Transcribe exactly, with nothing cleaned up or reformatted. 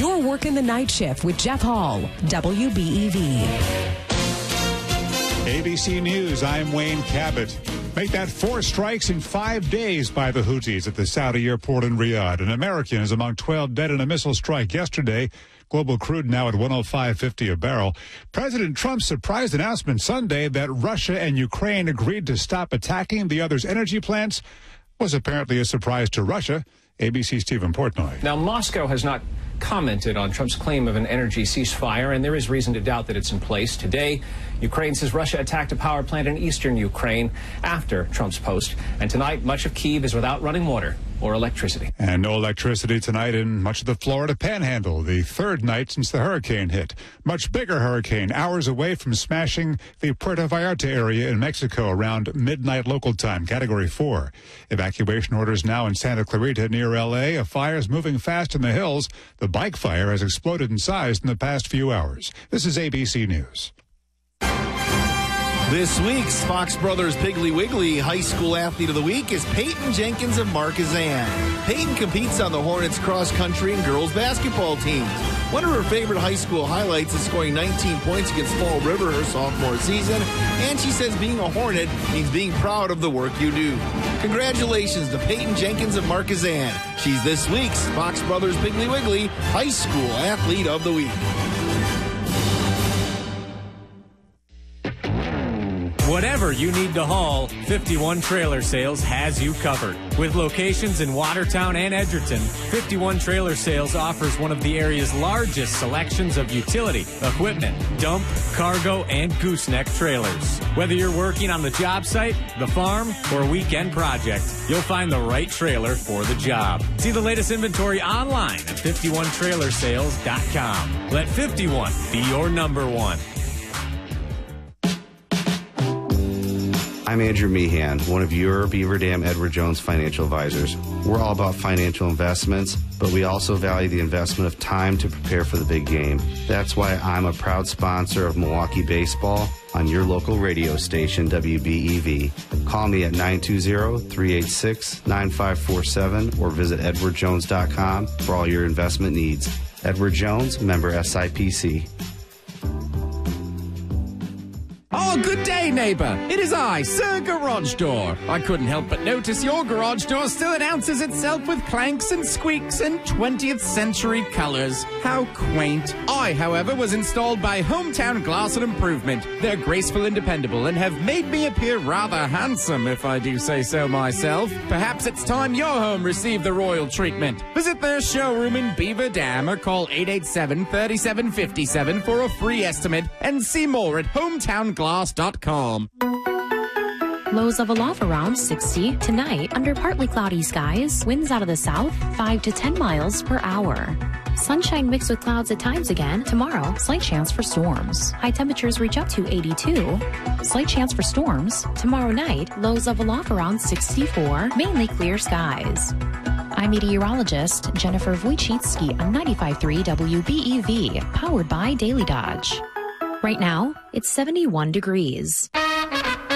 You're working the night shift with Jeff Hall, W B E V. A B C News, I'm Wayne Cabot. Make that four strikes in five days by the Houthis at the Saudi airport in Riyadh. An American is among twelve dead in a missile strike yesterday. Global crude now at one oh five fifty a barrel. President Trump's surprise announcement Sunday that Russia and Ukraine agreed to stop attacking the other's energy plants was apparently a surprise to Russia. A B C's Stephen Portnoy. Now, Moscow has not commented on Trump's claim of an energy ceasefire, and there is reason to doubt that it's in place. Today, Ukraine says Russia attacked a power plant in eastern Ukraine after Trump's post. And tonight, much of Kyiv is without running water or electricity. And no electricity tonight in much of the Florida Panhandle, the third night since the hurricane hit. Much bigger hurricane, hours away from smashing the Puerto Vallarta area in Mexico around midnight local time, Category four. Evacuation orders now in Santa Clarita near L A. A fire is moving fast in the hills. The bike fire has exploded in size in the past few hours. This is A B C News. This week's Fox Brothers Piggly Wiggly High School Athlete of the Week is Peyton Jenkins of Marquezan. Peyton competes on the Hornets cross country and girls basketball teams. One of her favorite high school highlights is scoring nineteen points against Fall River her sophomore season, and she says being a Hornet means being proud of the work you do. Congratulations to Peyton Jenkins of Marquezan. She's this week's Fox Brothers Piggly Wiggly High School Athlete of the Week. Whatever you need to haul, fifty-one Trailer Sales has you covered. With locations in Watertown and Edgerton, fifty-one Trailer Sales offers one of the area's largest selections of utility, equipment, dump, cargo, and gooseneck trailers. Whether you're working on the job site, the farm, or a weekend project, you'll find the right trailer for the job. See the latest inventory online at fifty-one trailer sales dot com. Let fifty-one be your number one. I'm Andrew Meehan, one of your Beaver Dam Edward Jones financial advisors. We're all about financial investments, but we also value the investment of time to prepare for the big game. That's why I'm a proud sponsor of Milwaukee Baseball on your local radio station, W B E V. Call me at nine two zero, three eight six, nine five four seven or visit edward jones dot com for all your investment needs. Edward Jones, member S I P C. Oh, good day, neighbour. It is I, Sir Garage Door. I couldn't help but notice your garage door still announces itself with clanks and squeaks and twentieth century colours. How quaint. I, however, was installed by Hometown Glass and Improvement. They're graceful and dependable and have made me appear rather handsome, if I do say so myself. Perhaps it's time your home received the royal treatment. Visit their showroom in Beaver Dam or call eight eight seven, three seven five seven for a free estimate and see more at hometown glass dot com. Lows of aloft around sixty. Tonight, under partly cloudy skies, winds out of the south, five to ten miles per hour. Sunshine mixed with clouds at times again. Tomorrow, slight chance for storms. High temperatures reach up to eighty-two. Slight chance for storms. Tomorrow night, lows of aloft around sixty-four. Mainly clear skies. I'm meteorologist Jennifer Wojcicki on ninety-five point three W B E V, powered by Daily Dodge. Right now, it's seventy-one degrees.